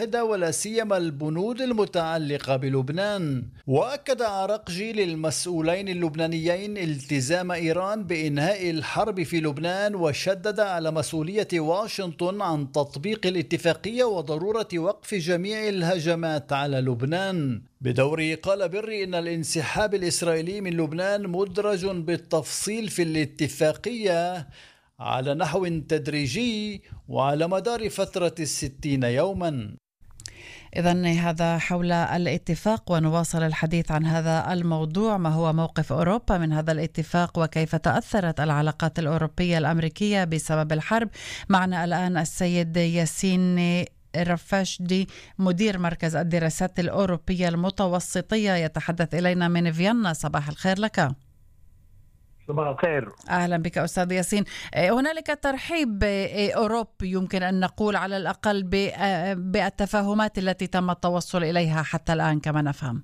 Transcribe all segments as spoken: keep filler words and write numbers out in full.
المتحدة ولا سيما البنود المتعلقة بلبنان. وأكد عراقجي للمسؤولين اللبنانيين التزام إيران بإنهاء الحرب في لبنان، وشدد على مسؤولية واشنطن عن تطبيق الاتفاقية وضرورة وقف جميع الهجمات على لبنان. بدوره قال بري إن الانسحاب الإسرائيلي من لبنان مدرج بالتفصيل في الاتفاقية على نحو تدريجي وعلى مدار فترة الستين يوما. إذن هذا حول الاتفاق، ونواصل الحديث عن هذا الموضوع. ما هو موقف أوروبا من هذا الاتفاق وكيف تأثرت العلاقات الأوروبية الأمريكية بسبب الحرب؟ معنا الآن السيد ياسين رفاشدي مدير مركز الدراسات الأوروبية المتوسطية يتحدث إلينا من فيينا. صباح الخير لك. صباح الخير. أهلا بك أستاذ ياسين. هنالك ترحيب أوروبي يمكن أن نقول على الأقل بالتفاهمات التي تم التوصل إليها حتى الآن كما نفهم.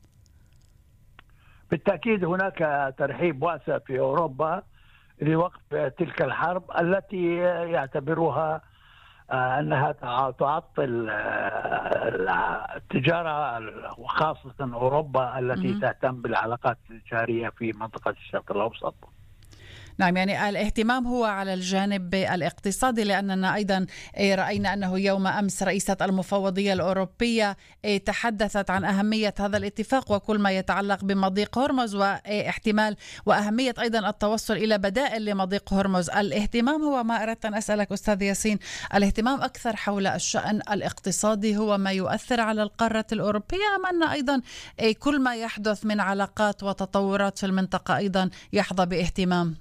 بالتأكيد هناك ترحيب واسع في أوروبا لوقف تلك الحرب التي يعتبرها أنها تعطل التجارة وخاصة أوروبا التي تهتم بالعلاقات التجارية في منطقة الشرق الأوسط. نعم، يعني الاهتمام هو على الجانب الاقتصادي، لأننا أيضا رأينا أنه يوم أمس رئيسة المفوضية الأوروبية تحدثت عن أهمية هذا الاتفاق وكل ما يتعلق بمضيق هرمز واحتمال وأهمية أيضا التوصل إلى بدائل لمضيق هرمز. الاهتمام هو ما أردت أن أسألك أستاذ ياسين، الاهتمام أكثر حول الشأن الاقتصادي هو ما يؤثر على القارة الأوروبية، أم أن أيضا كل ما يحدث من علاقات وتطورات في المنطقة أيضا يحظى باهتمام؟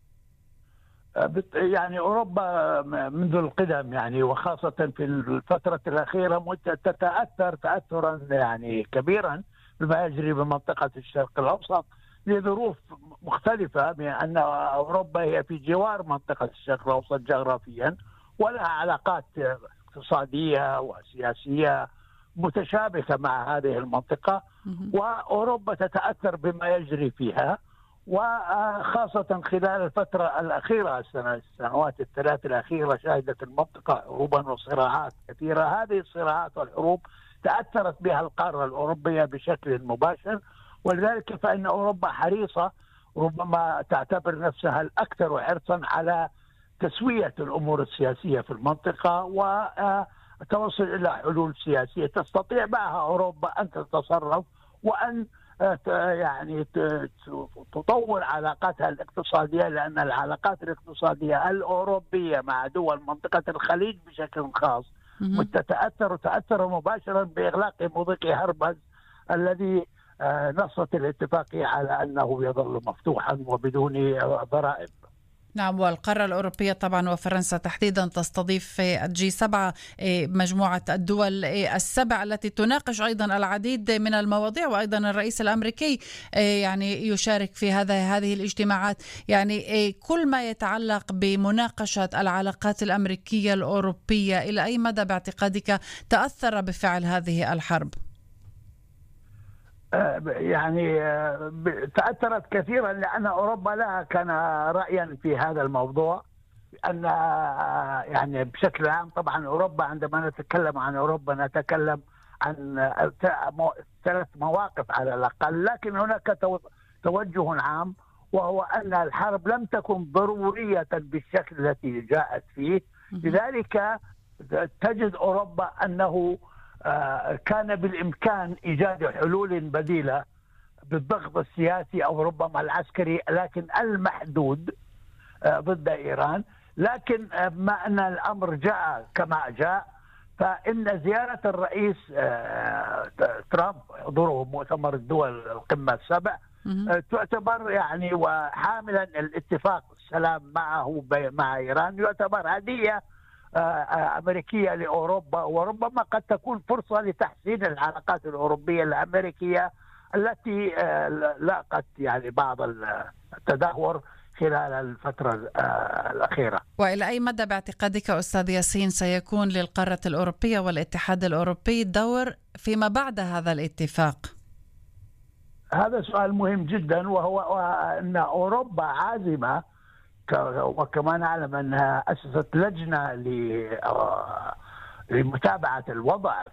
يعني أوروبا منذ القدم يعني وخاصة في الفترة الأخيرة تتأثر تأثرا يعني كبيرا بما يجري بمنطقة الشرق الأوسط لظروف مختلفة، بأن أوروبا هي في جوار منطقة الشرق الأوسط جغرافيا ولها علاقات اقتصادية وسياسية متشابكة مع هذه المنطقة، وأوروبا تتأثر بما يجري فيها، وخاصة خلال الفترة الأخيرة السنوات الثلاث الأخيرة شهدت المنطقة حروبا وصراعات كثيرة. هذه الصراعات والحروب تأثرت بها القارة الأوروبية بشكل مباشر، ولذلك فإن أوروبا حريصة ربما تعتبر نفسها الأكثر حرصا على تسوية الأمور السياسية في المنطقة وتوصل إلى حلول سياسية تستطيع معها أوروبا أن تتصرف وأن يعني تطور علاقاتها الاقتصادية، لأن العلاقات الاقتصادية الأوروبية مع دول منطقة الخليج بشكل خاص تتأثر وتأثر مباشرا بإغلاق مضيق هرمز الذي نصت الاتفاقية على أنه يظل مفتوحا وبدون ضرائب. نعم، والقارة الأوروبية طبعا وفرنسا تحديدا تستضيف الجي سبعة، مجموعة الدول السبع التي تناقش أيضا العديد من المواضيع، وأيضا الرئيس الأمريكي يعني يشارك في هذا هذه الاجتماعات. يعني كل ما يتعلق بمناقشة العلاقات الأمريكية الأوروبية إلى أي مدى باعتقادك تأثر بفعل هذه الحرب؟ يعني تأثرت كثيرا، لأن أوروبا لها كان رأيا في هذا الموضوع، أن يعني بشكل عام طبعا أوروبا عندما نتكلم عن أوروبا نتكلم عن ثلاث مواقف على الأقل، لكن هناك توجه عام وهو أن الحرب لم تكن ضرورية بالشكل التي جاءت فيه، لذلك تجد أوروبا أنه كان بالإمكان إيجاد حلول بديلة بالضغط السياسي أو ربما العسكري لكن المحدود ضد إيران. لكن ما أن الأمر جاء كما جاء، فإن زيارة الرئيس ترامب حضوره مؤتمر الدول القمة السبع تعتبر يعني وحاملا الاتفاق السلام معه مع إيران يعتبر هدية أمريكية لأوروبا، وربما قد تكون فرصة لتحسين العلاقات الأوروبية الأمريكية التي لاقت يعني بعض التدهور خلال الفترة الأخيرة. وإلى أي مدى باعتقادك أستاذ ياسين سيكون للقارة الأوروبية والاتحاد الأوروبي دور فيما بعد هذا الاتفاق؟ هذا سؤال مهم جدا، وهو أن أوروبا عازمة، وكما نعلم أنها أسست لجنة لمتابعة الوضع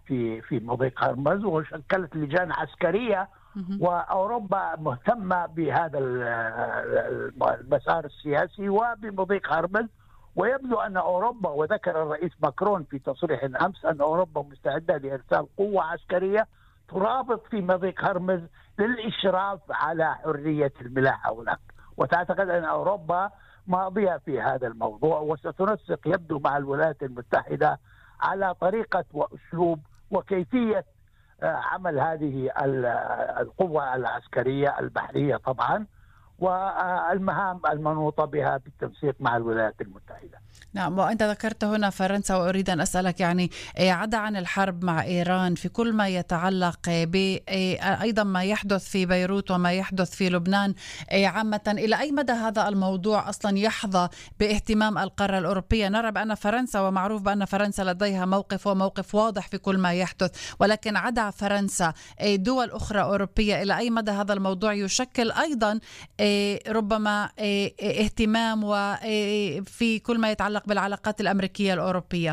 في في مضيق هرمز، وشكلت لجان عسكرية، وأوروبا مهتمة بهذا المسار السياسي وبمضيق هرمز. ويبدو أن أوروبا، وذكر الرئيس ماكرون في تصريح أمس أن أوروبا مستعدة لإرسال قوة عسكرية ترابط في مضيق هرمز للإشراف على حرية الملاحة هناك. وتعتقد أن أوروبا ماضية في هذا الموضوع، وستنسق يبدو مع الولايات المتحدة على طريقة وأسلوب وكيفية عمل هذه القوة العسكرية البحرية طبعا، والمهام المنوطة بها بالتنسيق مع الولايات المتحدة. نعم، وأنت ذكرت هنا فرنسا، وأريد أن أسألك يعني عدا عن الحرب مع إيران في كل ما يتعلق ب أيضا ما يحدث في بيروت وما يحدث في لبنان عامة، إلى أي مدى هذا الموضوع أصلا يحظى باهتمام القارة الأوروبية؟ نرى بأن فرنسا، ومعروف بأن فرنسا لديها موقف وموقف واضح في كل ما يحدث، ولكن عدا فرنسا دول أخرى أوروبية، إلى أي مدى هذا الموضوع يشكل أيضا ربما اهتمام وفي كل ما يتعلق بالعلاقات الأمريكية الأوروبية؟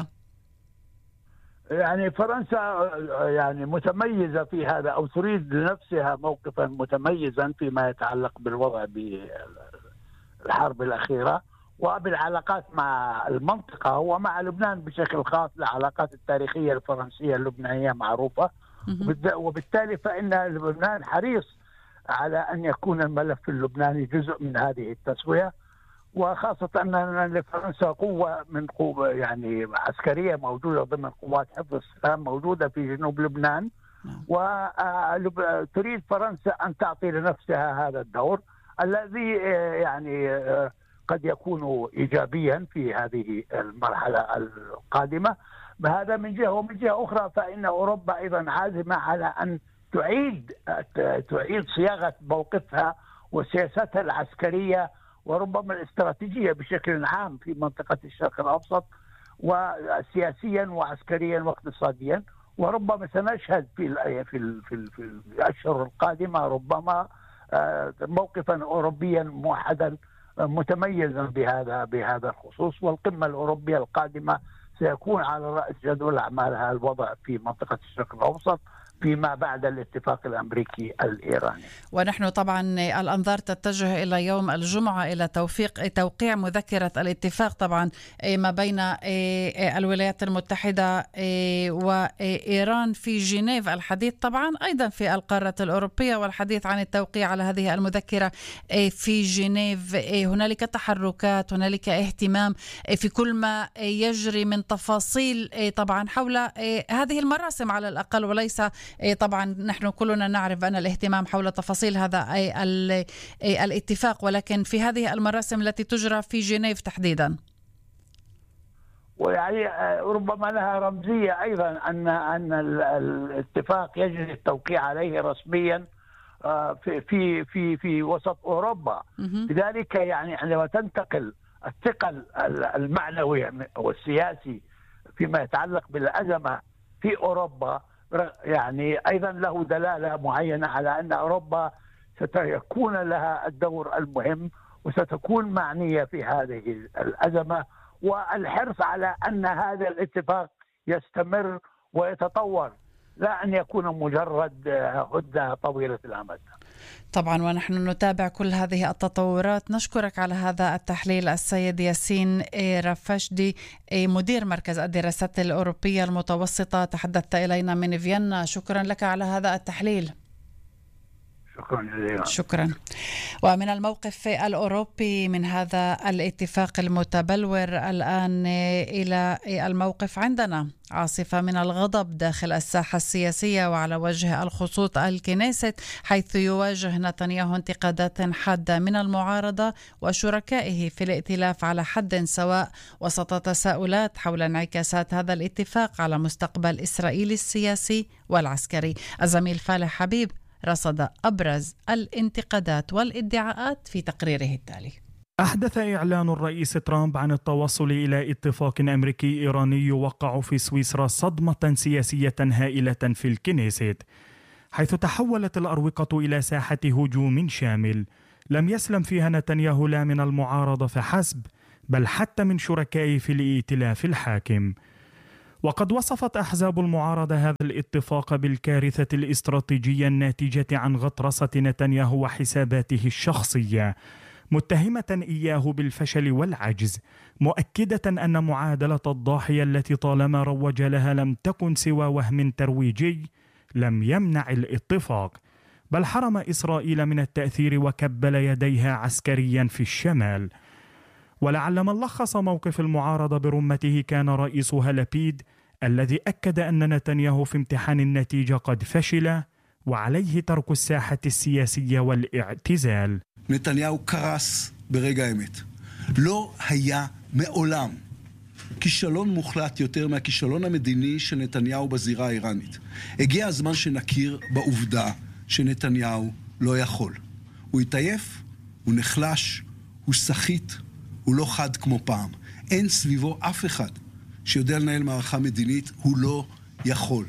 يعني فرنسا يعني متميزة في هذا، أو تريد لنفسها موقفا متميزا فيما يتعلق بالوضع بالحرب الأخيرة وبالعلاقات مع المنطقة ومع لبنان بشكل خاص. العلاقات التاريخية الفرنسية اللبنانية معروفة، وبالتالي فإن لبنان حريص على أن يكون الملف اللبناني جزء من هذه التسوية، وخاصة أن لفرنسا قوة من قوة يعني عسكرية موجودة ضمن قوات حفظ السلام موجودة في جنوب لبنان، وتريد فرنسا أن تعطي لنفسها هذا الدور الذي يعني قد يكون إيجابيا في هذه المرحلة القادمة. بهذا من جهة، ومن جهة أخرى فإن أوروبا أيضا عازمة على أن تعيد تعيد صياغة موقفها وسياستها العسكرية وربما الاستراتيجية بشكل عام في منطقة الشرق الأوسط، وسياسيا وعسكريا واقتصاديا. وربما سنشهد في في في, في الأشهر القادمة ربما موقفا أوروبيا موحدا متميزا بهذا بهذا الخصوص. والقمة الأوروبية القادمة سيكون على رأس جدول أعمالها الوضع في منطقة الشرق الأوسط فيما بعد الاتفاق الأمريكي الإيراني. ونحن طبعا الأنظار تتجه إلى يوم الجمعة إلى توفيق توقيع مذكرة الاتفاق طبعا ما بين الولايات المتحدة وإيران في جنيف. الحديث طبعا أيضا في القارة الأوروبية والحديث عن التوقيع على هذه المذكرة في جنيف. هنالك تحركات، هنالك اهتمام في كل ما يجري من تفاصيل طبعا حول هذه المراسم على الأقل، وليس طبعا نحن كلنا نعرف أن الاهتمام حول تفاصيل هذا الاتفاق، ولكن في هذه المراسم التي تجرى في جنيف تحديدا. ويعني ربما لها رمزية أيضا أن أن الاتفاق يجري التوقيع عليه رسميا في في في في وسط أوروبا. لذلك يعني عندما تنتقل الثقل المعنوي والسياسي فيما يتعلق بالأزمة في أوروبا، يعني أيضا له دلالة معينة على أن أوروبا ستكون لها الدور المهم وستكون معنية في هذه الأزمة، والحرص على أن هذا الاتفاق يستمر ويتطور، لا أن يكون مجرد هدنة طويلة الأمد. طبعا ونحن نتابع كل هذه التطورات. نشكرك على هذا التحليل السيد ياسين رفشدي، مدير مركز الدراسات الأوروبية المتوسطة، تحدثت إلينا من فيينا. شكرا لك على هذا التحليل. شكرا جزيلا. شكرا. ومن الموقف الأوروبي من هذا الاتفاق المتبلور الآن إلى الموقف عندنا. عاصفة من الغضب داخل الساحة السياسية وعلى وجه الخصوص الكنيست، حيث يواجه نتنياهو انتقادات حادة من المعارضة وشركائه في الائتلاف على حد سواء، وسط تساؤلات حول انعكاسات هذا الاتفاق على مستقبل إسرائيل السياسي والعسكري. الزميل فالح حبيب رصد أبرز الانتقادات والادعاءات في تقريره التالي. أحدث إعلان الرئيس ترامب عن التوصل إلى اتفاق أمريكي إيراني يوقع في سويسرا صدمة سياسية هائلة في الكنيست، حيث تحولت الأروقة إلى ساحة هجوم شامل لم يسلم فيها نتنياهو لا من المعارضة فحسب، بل حتى من شركائه في الائتلاف الحاكم. وقد وصفت أحزاب المعارضة هذا الاتفاق بالكارثة الاستراتيجية الناتجة عن غطرسة نتنياهو وحساباته الشخصية، متهمة إياه بالفشل والعجز، مؤكدة أن معادلة الضاحية التي طالما روج لها لم تكن سوى وهم ترويجي لم يمنع الاتفاق، بل حرم إسرائيل من التأثير وكبل يديها عسكريا في الشمال. ولعل من لخص موقف المعارضة برمته كان رئيسها لبيد، الذي أكد أن نتنياهو في امتحان النتيجة قد فشل وعليه ترك الساحة السياسية والاعتزال. נתניהו קרס ברגע האמת. לא היה מעולם כישלון מוחלט יותר מהכישלון המדיני של נתניהו בזירה האיראנית. הגיע הזמן שנכיר בעובדה שנתניהו לא יכול. הוא התעייף, הוא נחלש, הוא שחית, הוא לא חד כמו פעם. אין סביבו אף אחד שיודע לנהל מערכה מדינית, הוא לא יכול.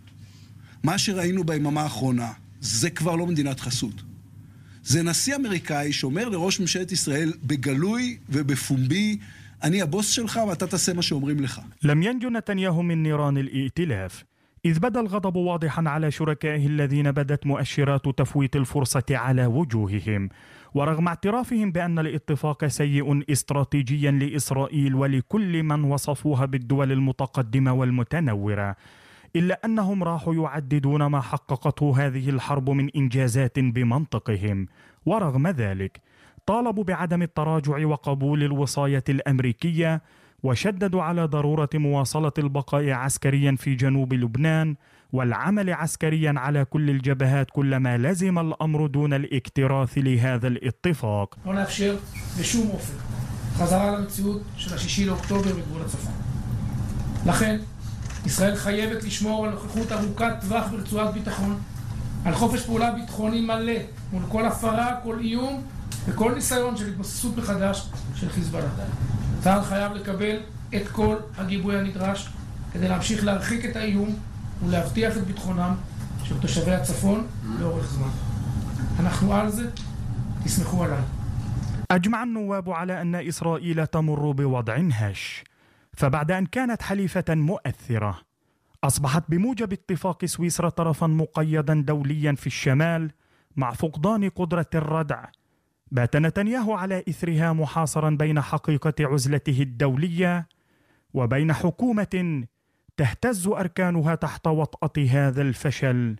מה שראינו ביממה האחרונה, זה כבר לא מדינת חסות. זה נשיא אמריקאי שאומר לראש ממשלת ישראל בגלוי ובפומבי, אני הבוס שלך ואתה תעשה מה שאומרים לך. لم ينجو نتنياهو من نيران الائتلاف، إذ بدا الغضب واضحا على شركائه الذين بدت مؤشرات تفويت الفرصة على وجوههم، ورغم اعترافهم بأن الاتفاق سيء استراتيجيا لإسرائيل ولكل من وصفوها بالدول المتقدمة والمتنورة، إلا أنهم راحوا يعددون ما حققته هذه الحرب من إنجازات بمنطقهم. ورغم ذلك طالبوا بعدم التراجع وقبول الوصاية الأمريكية، وشددوا على ضرورة مواصلة البقاء عسكريا في جنوب لبنان والعمل عسكريا على كل الجبهات كلما لزم الأمر دون الاكتراث لهذا الاتفاق. לא נאפשר בשום אופן חזרה למציאות של השישי לאוקטובר בגבול הצפון. לכן ישראל חייבת לשמור על נוכחות ארוכת טווח ברצועת ביטחון, על חופש פעולה ביטחוני מלא מול כל הפרה, כל איום וכל ניסיון של התבססות מחדש של חיזבאללה. צה"ל חייב לקבל את כל הגיבוי הנדרש כדי להמשיך להרחיק את האיום ולהבטיח את ביטחונם של תושבי הצפון לאורך זמן. אנחנו על זה, תסמכו עליי. أجمع النواب على أن إسرائيل تمر بوضع هش، فبعد أن كانت حليفة مؤثرة أصبحت بموجب اتفاق سويسرا طرفا مقيدا دوليا في الشمال مع فقدان قدرة الردع. بات نتنياهو على إثرها محاصرا بين حقيقة عزلته الدولية وبين حكومة تهتز أركانها تحت وطأة هذا الفشل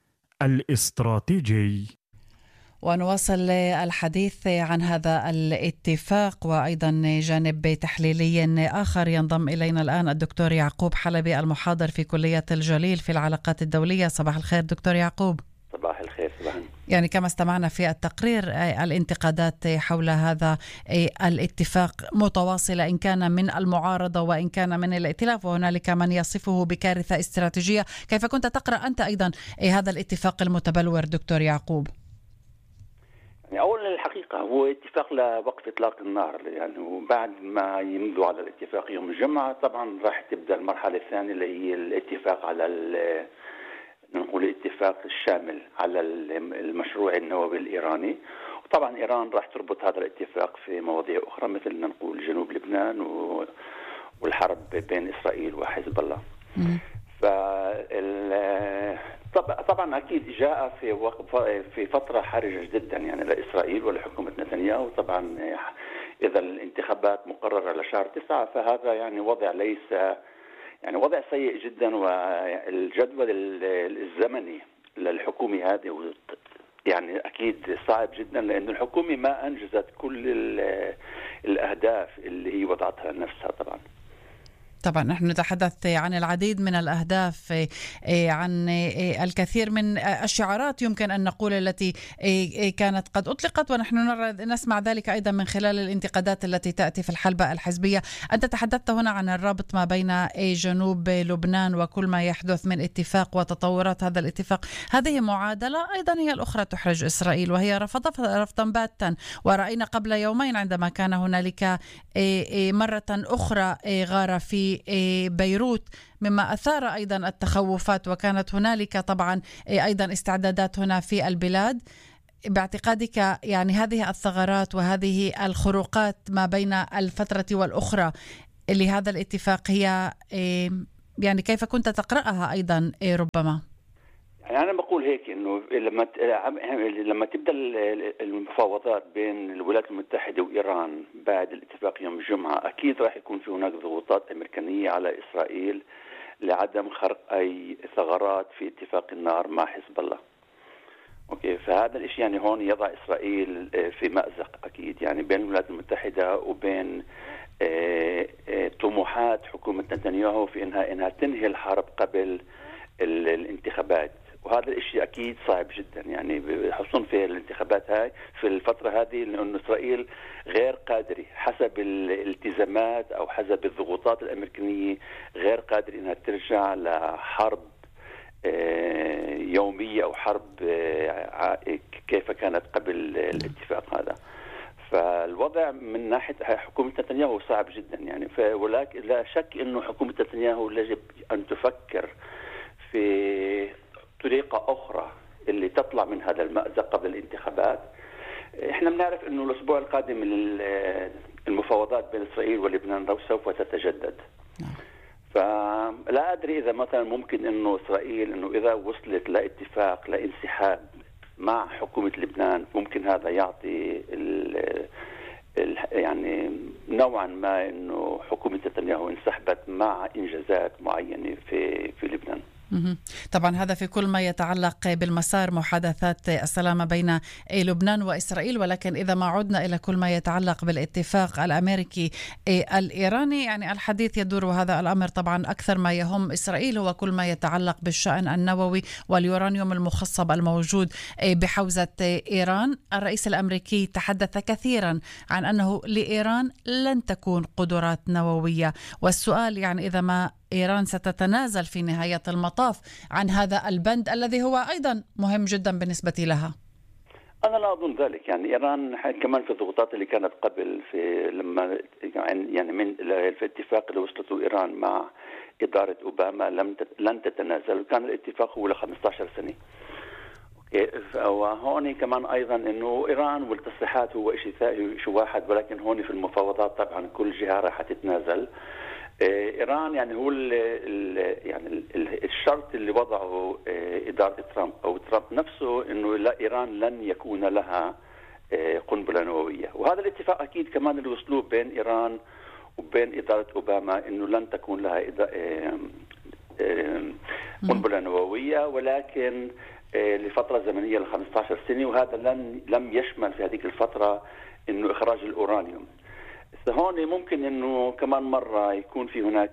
الاستراتيجي. ونواصل الحديث عن هذا الاتفاق وأيضا جانب تحليلي آخر. ينضم إلينا الآن الدكتور يعقوب حلبي المحاضر في كلية الجليل في العلاقات الدولية. صباح الخير دكتور يعقوب. صباح الخير. صباح. يعني كما استمعنا في التقرير الانتقادات حول هذا الاتفاق متواصلة، إن كان من المعارضة وإن كان من الائتلاف، وهنالك من يصفه بكارثة استراتيجية. كيف كنت تقرأ أنت أيضا هذا الاتفاق المتبلور دكتور يعقوب؟ يعني أولا الحقيقة هو اتفاق لوقف إطلاق النار، يعني وبعد ما يمضوا على الاتفاق يوم الجمعة طبعا راح تبدأ المرحلة الثانية اللي هي الاتفاق على نقول الاتفاق الشامل على المشروع النووي الإيراني. وطبعا إيران راح تربط هذا الاتفاق في مواضيع أخرى مثل نقول جنوب لبنان والحرب بين إسرائيل وحزب الله. طبعا أكيد جاء في في فترة حرجة جدا يعني لإسرائيل ولحكومة نتنياهو. طبعا إذا الانتخابات مقررة لشهر تسعة فهذا يعني وضع ليس يعني وضع سيء جدا، والجدول الزمني للحكومة هذه يعني أكيد صعب جدا، لأن الحكومة ما أنجزت كل الأهداف اللي هي وضعتها لنفسها. طبعا طبعا نحن نتحدث عن العديد من الأهداف، عن الكثير من الشعارات يمكن أن نقول التي كانت قد أطلقت، ونحن نسمع ذلك أيضا من خلال الانتقادات التي تأتي في الحلبة الحزبية. أنت تحدثت هنا عن الرابط ما بين جنوب لبنان وكل ما يحدث من اتفاق وتطورات هذا الاتفاق. هذه معادلة أيضا هي الأخرى تحرج إسرائيل، وهي رفض رفضا باتا. ورأينا قبل يومين عندما كان هنالك مرة أخرى غارة في بيروت، مما أثار أيضا التخوفات، وكانت هنالك طبعا أيضا استعدادات هنا في البلاد. باعتقادك يعني هذه الثغرات وهذه الخروقات ما بين الفترة والأخرى لهذا الاتفاق هي يعني كيف كنت تقرأها أيضا ربما؟ يعني أنا بقول هيك إنه لما لما تبدأ المفاوضات بين الولايات المتحدة وإيران بعد الاتفاق يوم الجمعة، أكيد راح يكون في هناك ضغوطات أمريكانية على إسرائيل لعدم خرق أي ثغرات في اتفاق النار مع حزب الله. أوكي، فهذا الشيء يعني هون يضع إسرائيل في مأزق أكيد، يعني بين الولايات المتحدة وبين طموحات حكومة نتنياهو في إنها إنها تنهي الحرب قبل الانتخابات. وهذا الشيء أكيد صعب جدا، يعني خصوصا في الانتخابات هاي في الفترة هذه، لأن إسرائيل غير قادرة حسب الالتزامات أو حسب الضغوطات الأمريكية غير قادرة إنها ترجع لحرب يومية أو حرب كيف كانت قبل الاتفاق هذا. فالوضع من ناحية حكومة نتنياهو صعب جدا يعني، ولكن لا شك إنه حكومة نتنياهو يجب أن تفكر في طريقة أخرى اللي تطلع من هذا المأزق قبل الانتخابات. احنا بنعرف إنه الأسبوع القادم المفاوضات بين إسرائيل ولبنان سوف تتجدد. فلا أدري إذا مثلا ممكن إنه إسرائيل إنه إذا وصلت لاتفاق لانسحاب مع حكومة لبنان، ممكن هذا يعطي ال ال يعني نوعا ما إنه حكومة نتنياهو انسحبت مع إنجازات معينة في في لبنان. طبعا هذا في كل ما يتعلق بالمسار محادثات السلام بين لبنان وإسرائيل، ولكن إذا ما عدنا إلى كل ما يتعلق بالاتفاق الأمريكي الإيراني، يعني الحديث يدور هذا الأمر طبعا أكثر ما يهم إسرائيل هو كل ما يتعلق بالشأن النووي واليورانيوم المخصب الموجود بحوزة إيران. الرئيس الأمريكي تحدث كثيرا عن أنه لإيران لن تكون قدرات نووية، والسؤال يعني إذا ما إيران ستتنازل في نهاية المطاف عن هذا البند الذي هو أيضا مهم جدا بالنسبة لها. أنا لا أظن ذلك، يعني إيران كمان في الضغوطات اللي كانت قبل في لما يعني من في الاتفاق اللي وصلته إيران مع إدارة أوباما لم لن تتنازل، وكان الاتفاق هو ل خمسة عشر سنة. وهون كمان أيضا إنه إيران والتصريحات هو شيء شيء واحد، ولكن هون في المفاوضات طبعا كل جهة راح تتنازل. إيران يعني هو ال ال يعني ال الشرط اللي وضعه إدارة ترامب أو ترامب نفسه إنه لا إيران لن يكون لها قنبلة نووية، وهذا الاتفاق أكيد كمان اللي وصلوه بين إيران وبين إدارة أوباما إنه لن تكون لها قنبلة نووية، ولكن لفترة زمنية ل خمسة عشر سنة، وهذا لن لم يشمل في هذه الفترة إنه إخراج الأورانيوم. هون ممكن انه كمان مره يكون في هناك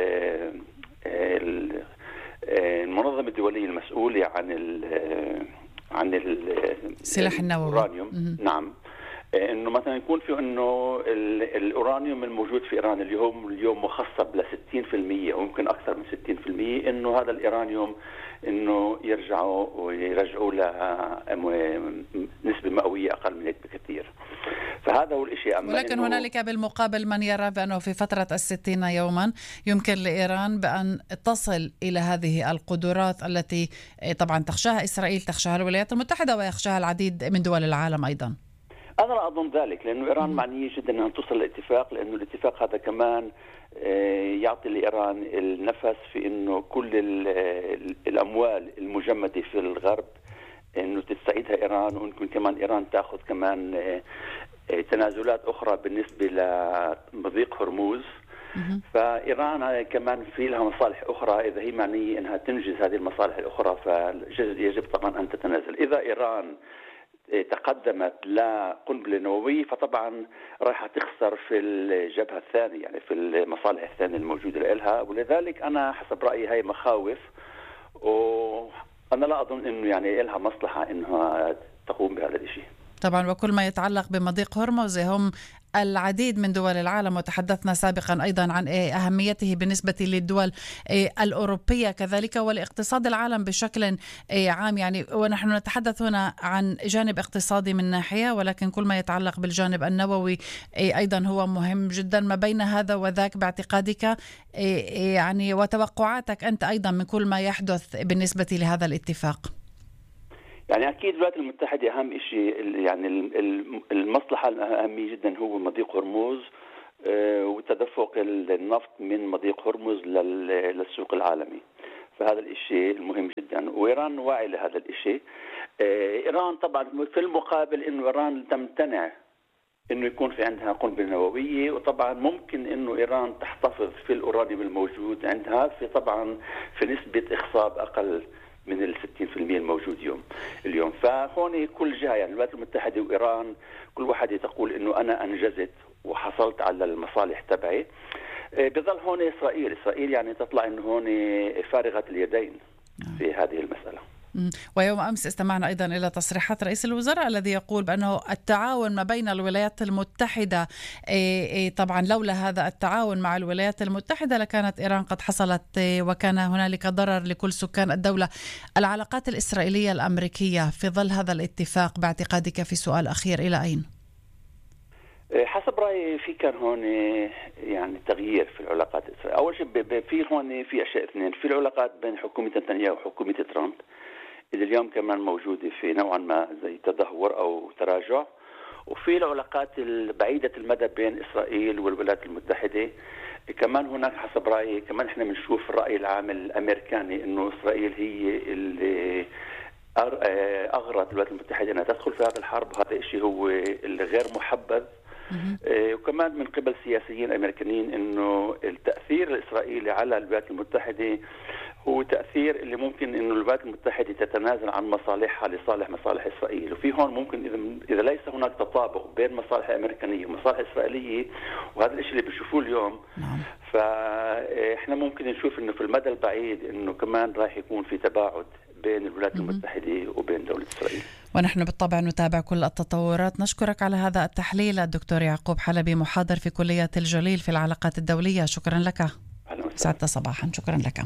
المنظمه الدوليه المسؤوله عن ال عن السلاح النووي الأورانيوم. نعم، انه مثلا يكون في انه الاورانيوم الموجود في ايران اليوم اليوم مخصب ل ستين بالمئة وممكن اكثر من ستين بالمئة، انه هذا الاورانيوم انه يرجعوا ويرجعوا لها نسبه مئويه اقل من هيك بكثير. فهذا هو الشيء. ولكن هنالك بالمقابل من يرى بأنه في فترة الستين يوما يمكن لإيران بأن تصل إلى هذه القدرات التي طبعا تخشاها إسرائيل، تخشاها الولايات المتحدة ويخشاها العديد من دول العالم أيضا. أنا لا أظن ذلك، لأنه إيران معنية جدا أن تصل لاتفاق، لأنه الاتفاق هذا كمان يعطي لإيران النفس في أنه كل الأموال المجمدة في الغرب أنه تستعيدها إيران، ويمكن كمان إيران تأخذ كمان تنازلات أخرى بالنسبة لمضيق هرموز. فإيران كمان في لها مصالح أخرى، إذا هي معنية أنها تنجز هذه المصالح الأخرى فيجب طبعا أن تتنازل. إذا إيران تقدمت لقنبلة نووية فطبعا راح تخسر في الجبهة الثانية، يعني في المصالح الثانية الموجودة لها، ولذلك أنا حسب رأيي هاي مخاوف، وأنا لا أظن أنه يعني لها مصلحة أنها تقوم بهذا الشيء. طبعا وكل ما يتعلق بمضيق هرمز هم العديد من دول العالم، وتحدثنا سابقا أيضا عن أهميته بالنسبة للدول الأوروبية كذلك والاقتصاد العالم بشكل عام. يعني ونحن نتحدث هنا عن جانب اقتصادي من ناحية، ولكن كل ما يتعلق بالجانب النووي أيضا هو مهم جدا. ما بين هذا وذاك باعتقادك يعني وتوقعاتك أنت أيضا من كل ما يحدث بالنسبة لهذا الاتفاق؟ يعني أكيد الولايات المتحدة أهم شيء، يعني المصلحة الأهمية جدا هو مضيق هرمز، وتدفق النفط من مضيق هرمز للسوق العالمي. فهذا الشيء المهم جدا، وإيران واعي لهذا الشيء. إيران طبعا في المقابل إنه إيران تمتنع إنه يكون في عندها قنبلة نووية، وطبعا ممكن إنه إيران تحتفظ في الأورانيوم الموجود عندها في طبعا في نسبة إخصاب أقل من ال ستين بالمئة الموجود يوم اليوم. فهون كل جهة يعني الولايات المتحدة وإيران كل واحدة تقول إنه أنا أنجزت وحصلت على المصالح تبعي. بظل هون إسرائيل إسرائيل يعني تطلع إنه هون فارغة اليدين في هذه المسألة. ويوم أمس استمعنا أيضا إلى تصريحات رئيس الوزراء الذي يقول بأنه التعاون ما بين الولايات المتحدة طبعا لولا هذا التعاون مع الولايات المتحدة لكانت إيران قد حصلت وكان هنالك ضرر لكل سكان الدولة. العلاقات الإسرائيلية الأمريكية في ظل هذا الاتفاق باعتقادك في سؤال أخير إلى أين؟ حسب رأيي في كان هون يعني تغيير في العلاقات الإسرائيلية. أول شيء في هون في أشياء اثنين، في العلاقات بين حكومة نتنياهو وحكومة ترامب اللي اليوم كمان موجودة في نوعا ما زي تدهور أو تراجع، وفي العلاقات البعيدة المدى بين إسرائيل والولايات المتحدة. كمان هناك حسب رأيي كمان احنا بنشوف الرأي العام الأمريكاني إنه إسرائيل هي اللي أغرت الولايات المتحدة أنها تدخل في هذا الحرب، وهذا الشيء هو اللي غير محبذ. وكمان من قبل سياسيين أمريكانيين إنه التأثير الإسرائيلي على الولايات المتحدة هو تأثير اللي ممكن إنه الولايات المتحدة تتنازل عن مصالحها لصالح مصالح إسرائيل. وفي هون ممكن إذا إذا ليس هناك تطابق بين مصالح أمريكانية ومصالح إسرائيلية، وهذا الشيء اللي بنشوفوه اليوم، فإحنا ممكن نشوف إنه في المدى البعيد إنه كمان راح يكون في تباعد بين الولايات المتحدة وبين دولة إسرائيل. ونحن بالطبع نتابع كل التطورات. نشكرك على هذا التحليل الدكتور يعقوب حلبي، محاضر في كلية الجليل في العلاقات الدولية. شكرا لك. سعدت صباحا، شكرا لك.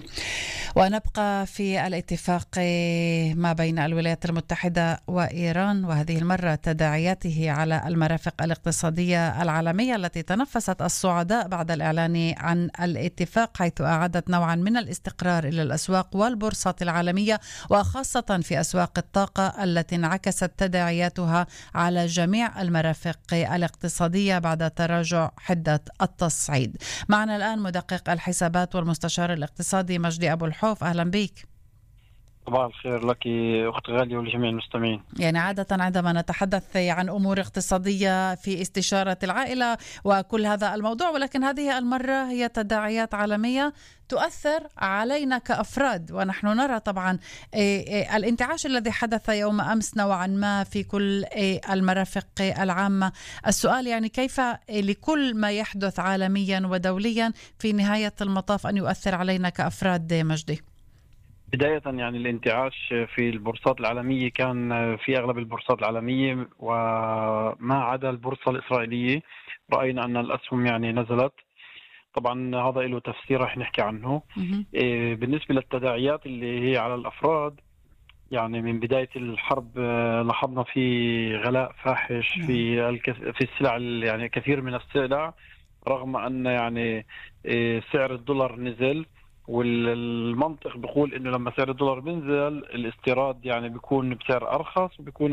ونبقى في الاتفاق ما بين الولايات المتحدة وإيران، وهذه المرة تداعياته على المرافق الاقتصادية العالمية التي تنفست الصعداء بعد الإعلان عن الاتفاق، حيث أعادت نوعا من الاستقرار إلى الأسواق والبورصات العالمية، وخاصة في أسواق الطاقة التي انعكست تداعياتها على جميع المرافق الاقتصادية بعد تراجع حدة التصعيد. معنا الآن مدقق الحسابات والمستشار الاقتصادي مجدي أبو الحوف. أهلا بك. صباح الخير لك أخت غالية ولجميع المستمعين. يعني عادة عندما نتحدث عن أمور اقتصادية في استشارة العائلة وكل هذا الموضوع، ولكن هذه المرة هي تداعيات عالمية تؤثر علينا كأفراد، ونحن نرى طبعا الانتعاش الذي حدث يوم أمس نوعا ما في كل المرافق العامة. السؤال يعني كيف لكل ما يحدث عالميا ودوليا في نهاية المطاف أن يؤثر علينا كأفراد مجدي؟ بداية يعني الانتعاش في البورصات العالمية كان في أغلب البورصات العالمية وما عدا البورصة الإسرائيلية رأينا أن الأسهم يعني نزلت. طبعا هذا له تفسير رح نحكي عنه. بالنسبة للتداعيات اللي هي على الأفراد، يعني من بداية الحرب لاحظنا في غلاء فاحش في الكث... في السلع، يعني كثير من السلع، رغم أن يعني سعر الدولار نزل، والمنطق بيقول انه لما سعر الدولار بينزل الاستيراد يعني بيكون بسعر ارخص وبيكون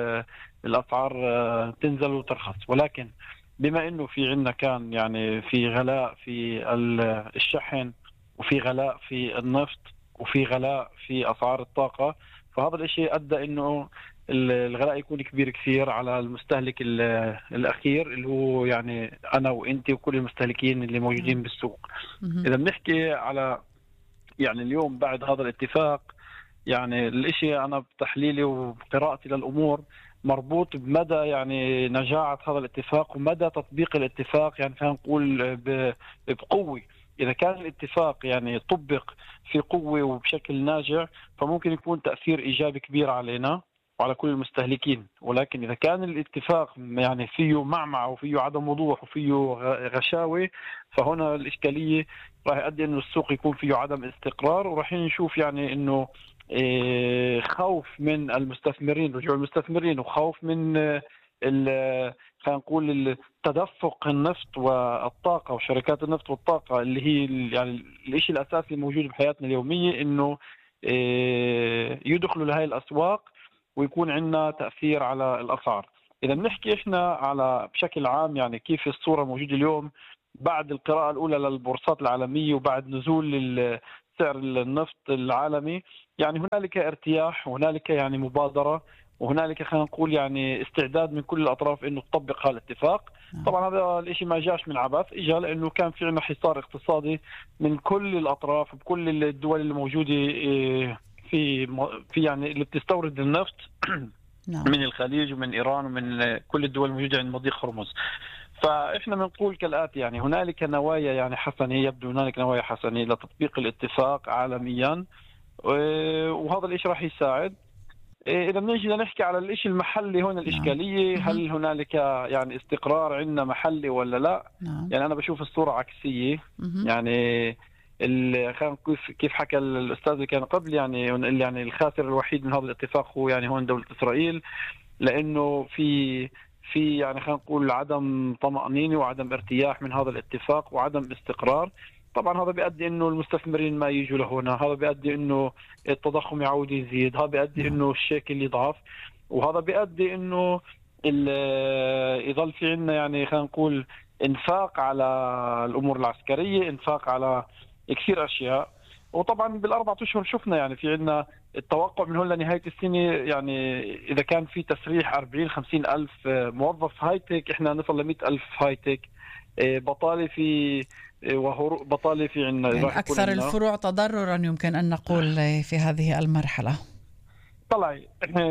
الاسعار تنزل وترخص. ولكن بما انه في عندنا كان يعني في غلاء في الشحن وفي غلاء في النفط وفي غلاء في اسعار الطاقة، فهذا الشيء ادى انه الغلاء يكون كبير كثير على المستهلك الأخير اللي هو يعني أنا وإنتي وكل المستهلكين اللي موجودين بالسوق. إذا بنحكي على يعني اليوم بعد هذا الاتفاق، يعني الإشي أنا بتحليلي وبقراءتي للأمور مربوط بمدى يعني نجاعة هذا الاتفاق ومدى تطبيق الاتفاق. يعني خلينا نقول بقوة، إذا كان الاتفاق يعني طبق في قوة وبشكل ناجع فممكن يكون تأثير إيجابي كبير علينا وعلى كل المستهلكين. ولكن إذا كان الاتفاق يعني فيه معمعة وفيه عدم وضوح وفيه غشاوة، فهنا الإشكالية راح يؤدي إنه السوق يكون فيه عدم استقرار، وراح نشوف يعني إنه خوف من المستثمرين، رجوع المستثمرين، وخوف من خلينا نقول تدفق النفط والطاقة وشركات النفط والطاقة اللي هي يعني الإشي الأساسي الموجود بحياتنا اليومية، إنه يدخلوا لهذه الأسواق ويكون عندنا تأثير على الأسعار. إذا بنحكي إحنا على بشكل عام يعني كيف الصورة موجودة اليوم بعد القراءة الأولى للبورصات العالمية وبعد نزول سعر النفط العالمي، يعني هنالك ارتياح وهنالك يعني مبادرة وهنالك خلينا نقول يعني استعداد من كل الأطراف إنه تطبق هالاتفاق. طبعا هذا الإشي ما جاش من عبث، إجا لأنه كان في عنا حصار اقتصادي من كل الأطراف بكل الدول اللي موجودة في في يعني اللي بتستورد النفط من الخليج ومن إيران ومن كل الدول الموجودة عند مضيق هرمز. فإحنا بنقول كالآتي، يعني هنالك نوايا يعني حسنة، يبدو هنالك نوايا حسنة لتطبيق الاتفاق عالميا، وهذا الإشي راح يساعد. إذا بنجي نحكي على الإشي المحلي هون الإشكالية، هل هنالك يعني استقرار عندنا محلي ولا لا؟ يعني أنا بشوف الصورة عكسية. يعني خلينا كيف كيف حكى الأستاذ اللي كان قبل، يعني يعني الخاسر الوحيد من هذا الاتفاق هو يعني هون دولة إسرائيل، لأنه في في يعني خلينا نقول عدم طمأنينة وعدم ارتياح من هذا الاتفاق وعدم استقرار. طبعا هذا بيؤدي انه المستثمرين ما يجوا لهنا، هذا بيؤدي انه التضخم يعود يزيد، هذا بيؤدي انه الشيكل يضعف، وهذا بيؤدي انه يظل في عندنا يعني خلينا نقول انفاق على الامور العسكريه، انفاق على كثير اشياء. وطبعا بالاربع اشهر شفنا يعني في عندنا التوقع من هون لنهايه السنه، يعني اذا كان في تسريح أربعين خمسين الف موظف هايتك، احنا نصل ل مئة الف هايتك. بطاله في وهروب بطاله في عندنا، يعني اكثر الفروع تضررا يمكن ان نقول في هذه المرحله. طلع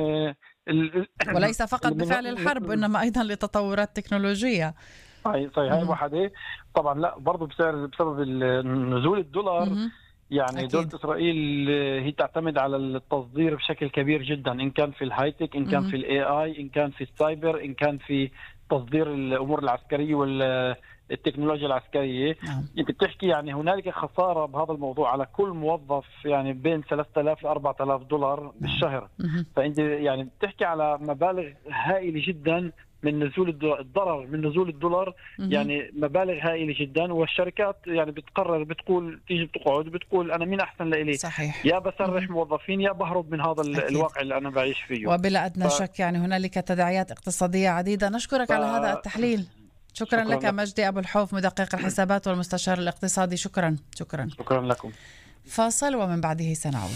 وليس فقط بفعل الحرب انما ايضا لتطورات تكنولوجيه. صحيح صحيح هاي وحده. طبعا لا برضه بسعر بسبب نزول الدولار. يعني أكيد. دولة إسرائيل هي تعتمد على التصدير بشكل كبير جدا، إن كان في الهايتك، إن كان في الاي اي، إن كان في السايبر، إن كان في تصدير الأمور العسكرية والتكنولوجيا العسكرية. أنت بتحكي يعني هنالك خسارة بهذا الموضوع على كل موظف يعني بين ثلاثة آلاف ل أربعة آلاف دولار بالشهر. فأنت يعني بتحكي على مبالغ هائلة جدا من نزول الضرر من نزول الدولار، يعني مبالغ هائلة جدا. والشركات يعني بتقرر، بتقول تيجي بتقعد بتقول أنا مين أحسن لإلي، صحيح. يا بسرح موظفين يا بهرب من هذا أكيد. الواقع اللي أنا بعيش فيه. وبلا أدنى ف... شك يعني هنالك تداعيات اقتصادية عديدة. نشكرك ف... على هذا التحليل. شكرا, شكرا لك مجدي أبو الحوف، مدقق الحسابات والمستشار الاقتصادي. شكرا شكرا شكرا لكم. فاصل ومن بعده سنعود.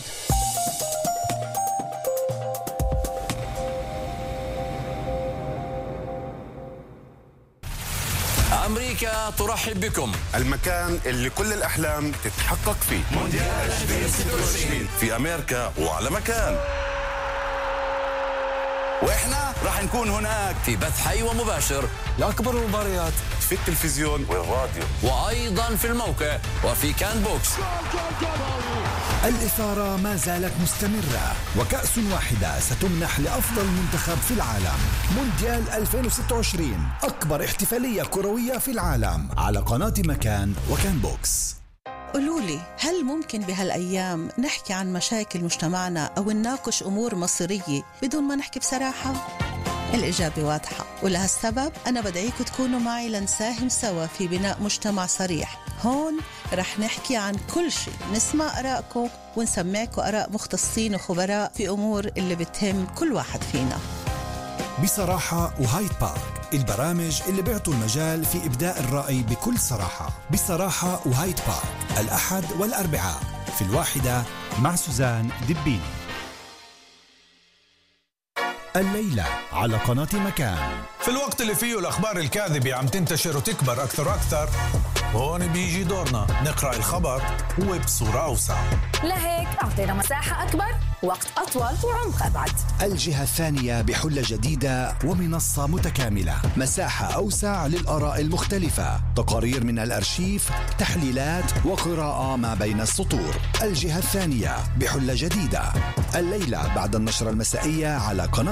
أمريكا ترحب بكم، المكان اللي كل الأحلام تتحقق فيه. مونديال ألفين وستة وعشرين في أمريكا وعلى مكان، وإحنا راح نكون هناك في بث حي ومباشر لأكبر المباريات في التلفزيون والراديو، وأيضا في الموقع وفي كان بوكس. الإثارة ما زالت مستمرة، وكأس واحدة ستمنح لأفضل منتخب في العالم. مونديال ألفين وستة وعشرين، أكبر احتفالية كروية في العالم، على قناة مكان وكان بوكس. قولولي، هل ممكن بهالأيام نحكي عن مشاكل مجتمعنا أو نناقش أمور مصيرية بدون ما نحكي بصراحة؟ الإجابة واضحة، ولهالسبب أنا بدعيكم تكونوا معي لنساهم سوا في بناء مجتمع صريح. هون رح نحكي عن كل شيء، نسمع آرائكم ونسمعكم آراء مختصين وخبراء في أمور اللي بتهم كل واحد فينا. بصراحة وهايد بارك، البرامج اللي بيعطوا المجال في إبداء الرأي بكل صراحة. بصراحة وهايد بارك، الأحد والأربعاء في الواحدة مع سوزان دبيني. الليلة على قناة مكان. في الوقت اللي فيه الأخبار الكاذبة عم تنتشر وتكبر أكثر وأكثر، هون بيجي دورنا نقرأ الخبر وبصورة أوسع. لهيك أعطينا مساحة أكبر، وقت أطول وعمق أبعد. الجهة الثانية بحلة جديدة ومنصة متكاملة، مساحة أوسع للآراء المختلفة، تقارير من الأرشيف، تحليلات وقراءة ما بين السطور. الجهة الثانية بحلة جديدة، الليلة بعد النشرة المسائية على قناة